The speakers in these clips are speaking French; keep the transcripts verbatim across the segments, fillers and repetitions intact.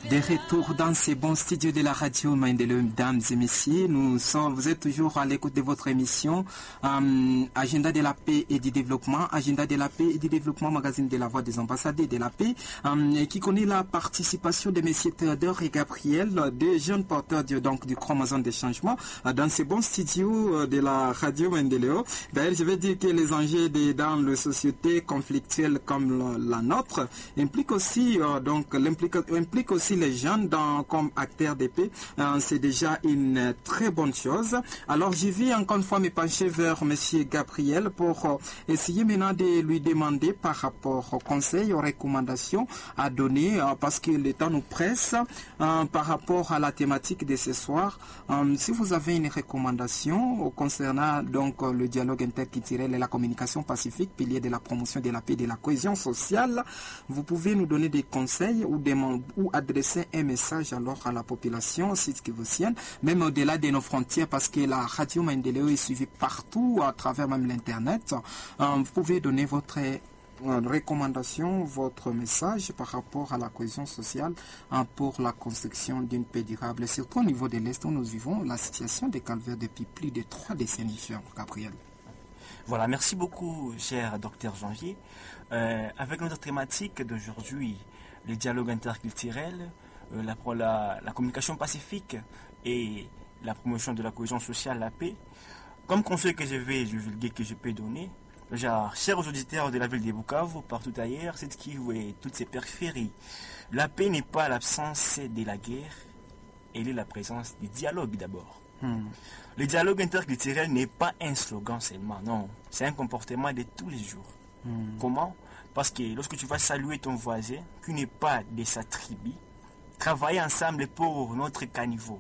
De retour dans ces bons studios de la radio Maendeleo, mesdames et messieurs, nous sommes, vous êtes toujours à l'écoute de votre émission euh, Agenda de la paix et du développement, Agenda de la paix et du développement, magazine de la voix des ambassadeurs de la paix, euh, qui connaît la participation de messieurs Théodore et Gabriel, des jeunes porteurs du, donc, du chromosome des changements, euh, dans ces bons studios de la radio Maendeleo. D'ailleurs, je vais dire que les enjeux de, dans les sociétés conflictuelles comme la, la nôtre impliquent aussi, euh, donc, l'implique, implique aussi les jeunes dans, comme acteurs de paix, euh, c'est déjà une très bonne chose. Alors je vais encore une fois me pencher vers M. Gabriel pour euh, essayer maintenant de lui demander par rapport aux conseils, aux recommandations à donner, euh, parce que le temps nous presse, euh, par rapport à la thématique de ce soir. Euh, si vous avez une recommandation concernant donc le dialogue interculturel et la communication pacifique, pilier de la promotion de la paix et de la cohésion sociale, vous pouvez nous donner des conseils ou, des, ou adresser un message alors à la population sud-kivusienne, même au-delà de nos frontières, parce que la radio Maendeleo est suivie partout à travers même l'internet. Euh, vous pouvez donner votre euh, recommandation, votre message par rapport à la cohésion sociale hein, pour la construction d'une paix durable, surtout au niveau de l'Est où nous vivons la situation des calvaires depuis plus de trois décennies, cher Gabriel. Voilà, merci beaucoup, cher docteur Janvier. Euh, avec notre thématique d'aujourd'hui, les dialogues interculturels, euh, la, la, la communication pacifique et la promotion de la cohésion sociale, la paix. Comme conseil que je vais divulguer, que je peux donner, genre, chers auditeurs de la ville de Bukavu, partout ailleurs, c'est qui et toutes ces périphéries, la paix n'est pas l'absence de la guerre, elle est la présence du dialogue d'abord. Hmm. Le dialogue interculturel n'est pas un slogan seulement, non, c'est un comportement de tous les jours. Hmm. Comment ? Parce que lorsque tu vas saluer ton voisin, qui n'est pas de sa tribu, travailler ensemble pour notre caniveau.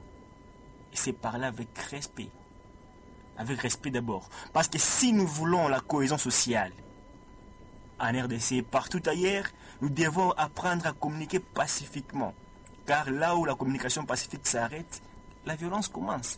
Et c'est parler avec respect. Avec respect d'abord. Parce que si nous voulons la cohésion sociale, en R D C et partout ailleurs, nous devons apprendre à communiquer pacifiquement. Car là où la communication pacifique s'arrête, la violence commence.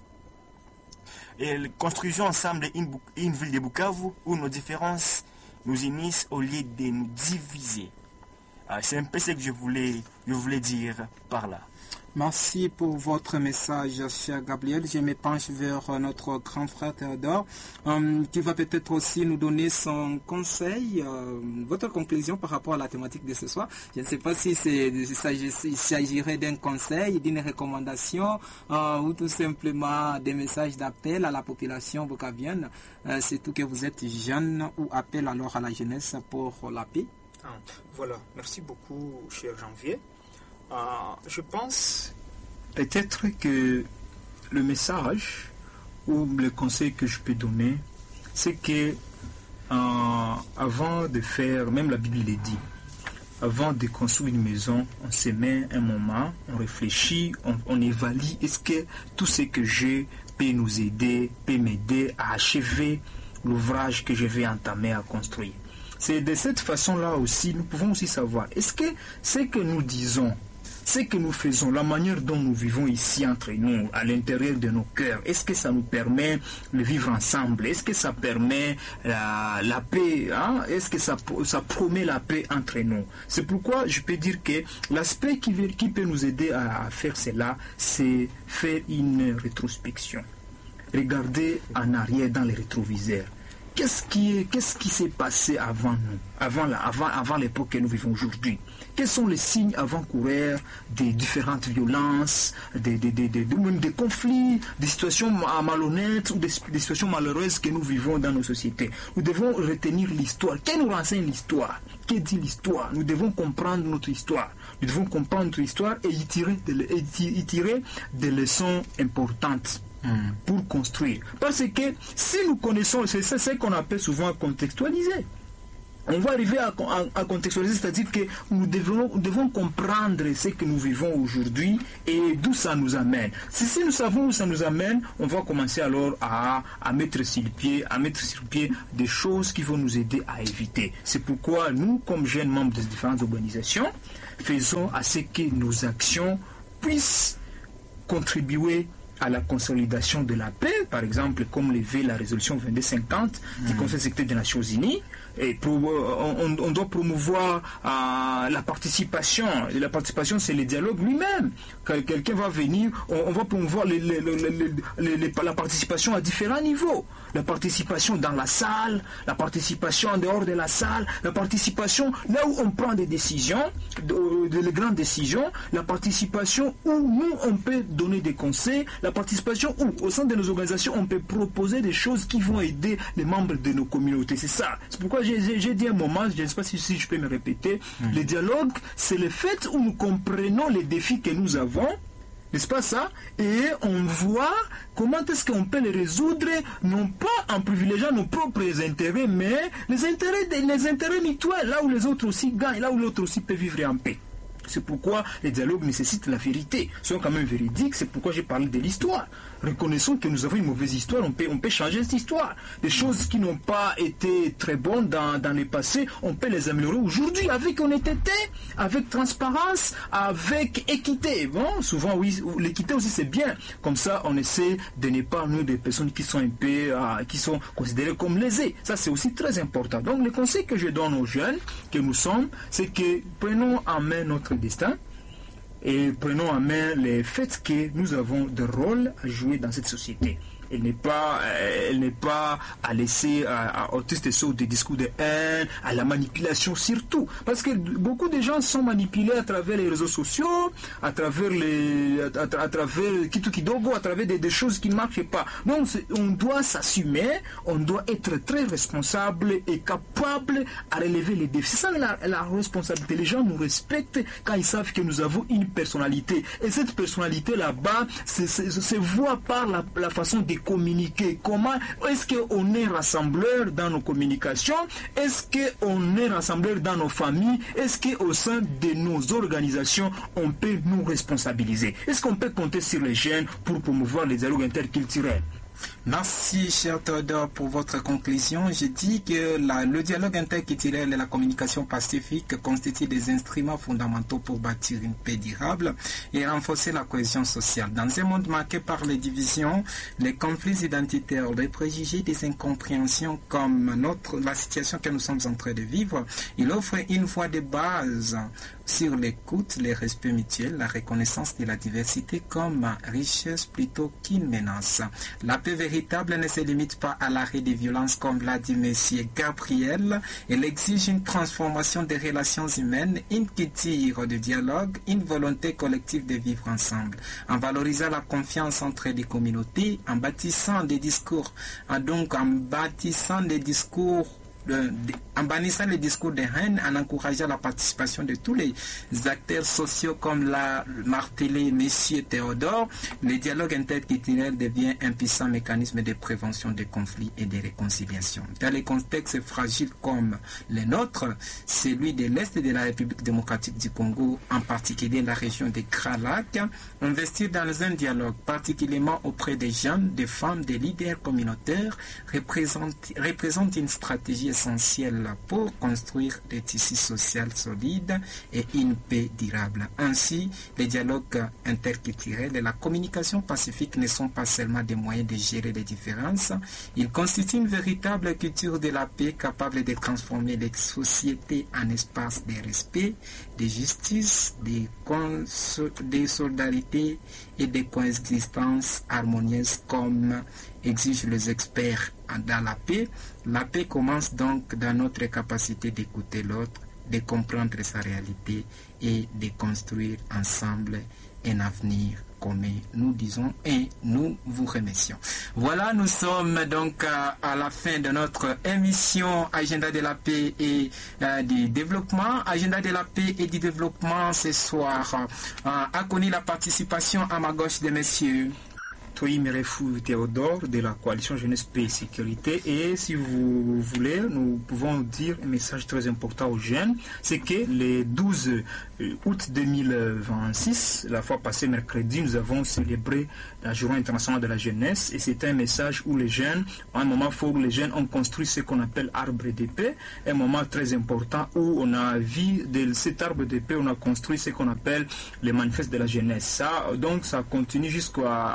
Et construisons ensemble une, une ville de Bukavu où nos différences nous unissent au lieu de nous diviser. Ah, c'est un peu ce que je voulais, je voulais dire par là. Merci pour votre message, cher Gabriel. Je me penche vers notre grand frère Théodore, euh, qui va peut-être aussi nous donner son conseil, euh, votre conclusion par rapport à la thématique de ce soir. Je ne sais pas si c'est, il s'agirait d'un conseil, d'une recommandation, euh, ou tout simplement des messages d'appel à la population bukavienne, euh, surtout que vous êtes jeune, ou appel alors à la jeunesse pour la paix. Ah, voilà, merci beaucoup, cher Janvier. Euh, je pense peut-être que le message ou le conseil que je peux donner, c'est que euh, avant de faire, même la Bible le dit, avant de construire une maison, on se met un moment, on réfléchit, on, on évalue, est-ce que tout ce que j'ai peut nous aider, peut m'aider à achever l'ouvrage que je vais entamer à construire. C'est de cette façon-là aussi, nous pouvons aussi savoir, est-ce que ce que nous disons, ce que nous faisons, la manière dont nous vivons ici entre nous, à l'intérieur de nos cœurs, est-ce que ça nous permet de vivre ensemble? Est-ce que ça permet la, la paix, hein? Est-ce que ça, ça promet la paix entre nous? C'est pourquoi je peux dire que l'aspect qui, qui peut nous aider à, à faire cela, c'est faire une rétrospection. Regarder en arrière dans les rétroviseurs. Qu'est-ce qui, qu'est-ce qui s'est passé avant nous, avant, la, avant, avant l'époque que nous vivons aujourd'hui? Quels sont les signes avant-coureurs des différentes violences, des, des, des, des, même des conflits, des situations malhonnêtes ou des, des situations malheureuses que nous vivons dans nos sociétés? Nous devons retenir l'histoire. Qu'est-ce nous renseigne l'histoire? Qu'est dit l'histoire? Nous devons comprendre notre histoire. Nous devons comprendre notre histoire et y tirer, y tirer des leçons importantes. Pour construire. Parce que si nous connaissons, c'est ce qu'on appelle souvent contextualiser. On va arriver à, à, à contextualiser, c'est-à-dire que nous devons, nous devons comprendre ce que nous vivons aujourd'hui et d'où ça nous amène. Si, si nous savons où ça nous amène, on va commencer alors à, à mettre sur le pied, à mettre sur le pied des choses qui vont nous aider à éviter. C'est pourquoi nous, comme jeunes membres des différentes organisations, faisons à ce que nos actions puissent contribuer à la consolidation de la paix, par exemple, comme l'éveille la résolution vingt-deux cinquante mmh. du Conseil de sécurité des Nations Unies. Et pour, on, on doit promouvoir euh, la participation. Et la participation, c'est le dialogue lui-même. Quand quelqu'un va venir, on, on va promouvoir les, les, les, les, les, la participation à différents niveaux. La participation dans la salle, la participation en dehors de la salle, la participation là où on prend des décisions, de, de, de grandes décisions, la participation où nous, on peut donner des conseils, la participation où, au sein de nos organisations, on peut proposer des choses qui vont aider les membres de nos communautés. C'est ça. C'est pourquoi j'ai, j'ai dit un moment, je ne sais pas si, si je peux me répéter, mmh. le dialogue, c'est le fait où nous comprenons les défis que nous avons, n'est-ce pas ça? Et on voit comment est-ce qu'on peut les résoudre, non pas en privilégiant nos propres intérêts, mais les intérêts, les intérêts mutuels, là où les autres aussi gagnent, là où l'autre aussi peut vivre en paix. C'est pourquoi les dialogues nécessitent la vérité. Soyons quand même véridiques, c'est pourquoi j'ai parlé de l'histoire. Reconnaissons que nous avons une mauvaise histoire, on peut, on peut changer cette histoire. Des choses qui n'ont pas été très bonnes dans, dans le passé, on peut les améliorer aujourd'hui avec honnêteté, avec transparence, avec équité. Bon, souvent, oui, l'équité aussi c'est bien. Comme ça, on essaie de ne pas nous des personnes qui sont un peu, euh, qui sont considérées comme lésées. Ça, c'est aussi très important. Donc, le conseil que je donne aux jeunes que nous sommes, c'est que prenons en main notre destin et prenons en main le fait que nous avons des rôles à jouer dans cette société. Elle n'est pas, elle n'est pas à laisser à, à autiste sur des discours de haine, à la manipulation surtout. Parce que beaucoup de gens sont manipulés à travers les réseaux sociaux, à travers les, à, à, à travers Kitu Kidogo, à travers des, des choses qui ne marchent pas. Donc on doit s'assumer, on doit être très responsable et capable à relever les défis. C'est ça la, la responsabilité. Les gens nous respectent quand ils savent que nous avons une personnalité. Et cette personnalité là-bas se voit par la, la façon de communiquer. Comment est-ce qu'on est rassembleur dans nos communications? Est-ce qu'on est rassembleur dans nos familles? Est-ce qu'au sein de nos organisations, on peut nous responsabiliser? Est-ce qu'on peut compter sur les jeunes pour promouvoir les dialogues interculturels? Merci, cher Théodore, pour votre conclusion. Je dis que la, le dialogue interculturel et la communication pacifique constituent des instruments fondamentaux pour bâtir une paix durable et renforcer la cohésion sociale. Dans un monde marqué par les divisions, les conflits identitaires, les préjugés, des incompréhensions comme notre, la situation que nous sommes en train de vivre, il offre une voie de base sur l'écoute, le respect mutuel, la reconnaissance de la diversité comme richesse plutôt qu'une menace. La paix véritable ne se limite pas à l'arrêt des violences comme l'a dit M. Gabriel. Elle exige une transformation des relations humaines, une culture de dialogue, une volonté collective de vivre ensemble, en valorisant la confiance entre les communautés, en bâtissant des discours, donc en bâtissant des discours De, de, en bannissant les discours de haine, en encourageant la participation de tous les acteurs sociaux comme l'a martelé M. Théodore, le dialogue interculturel devient un puissant mécanisme de prévention des conflits et de réconciliation. Dans les contextes fragiles comme le nôtre, celui de l'Est de la République démocratique du Congo, en particulier la région des Grands Lacs, investir dans un dialogue particulièrement auprès des jeunes, des femmes, des leaders communautaires représente, représente une stratégie essentielle pour construire des tissus sociaux solides et une paix durable. Ainsi, les dialogues interculturels et la communication pacifique ne sont pas seulement des moyens de gérer les différences, ils constituent une véritable culture de la paix capable de transformer les sociétés en espaces de respect, de justice, de, de solidarité et de coexistence harmonieuse comme exigent les experts dans la paix. La paix commence donc dans notre capacité d'écouter l'autre, de comprendre sa réalité et de construire ensemble un avenir commun. Nous disons et nous vous remercions. Voilà, nous sommes donc à, à la fin de notre émission Agenda de la paix et euh, du développement. Agenda de la paix et du développement ce soir euh, a connu la participation à ma gauche de messieurs Toi, Merefou Théodore de la coalition Jeunesse, Paix et Sécurité. Et si vous voulez, nous pouvons dire un message très important aux jeunes, c'est que le douze août deux mille vingt-six, la fois passée mercredi, nous avons célébré la Journée internationale de la jeunesse et c'est un message où les jeunes, à un moment fort où les jeunes ont construit ce qu'on appelle arbre de paix, un moment très important où on a vu de cet arbre de paix, on a construit ce qu'on appelle les manifestes de la jeunesse. Ça, donc ça continue jusqu'à la fin de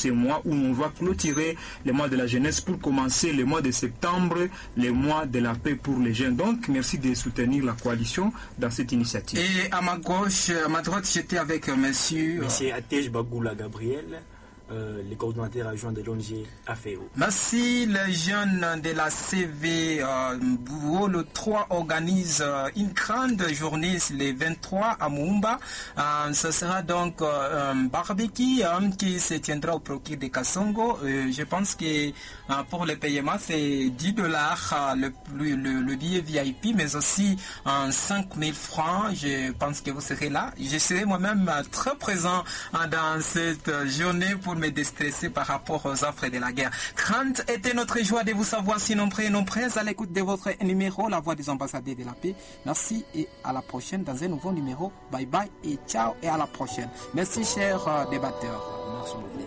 ces mois où on va clôturer le mois de la jeunesse pour commencer le mois de septembre, le mois de la paix pour les jeunes. Donc, merci de soutenir la coalition dans cette initiative. Et à ma gauche, à ma droite, j'étais avec euh, monsieur... Monsieur Atej Bagoula Gabriel, euh, le coordonnateur adjoint de l'O N G A F E O. Merci. Les jeunes de la C V euh, Bouo, le trois organise euh, une grande journée le vingt-trois à Moumba. Euh, ce sera donc euh, un barbecue euh, qui se tiendra au procure de Kassongo. Euh, je pense que euh, pour le paiement, c'est dix dollars euh, le, le, le billet V I P, mais aussi euh, cinq mille francs. Je pense que vous serez là. Je serai moi-même euh, très présent euh, dans cette euh, journée pour me déstresser par rapport aux offres de la guerre. Grande était notre joie de vous savoir si nombreux et nombreuses à l'écoute de votre numéro, la voix des ambassadeurs de la paix. Merci et à la prochaine dans un nouveau numéro. Bye bye et ciao et à la prochaine. Merci chers euh, débatteurs. Merci beaucoup.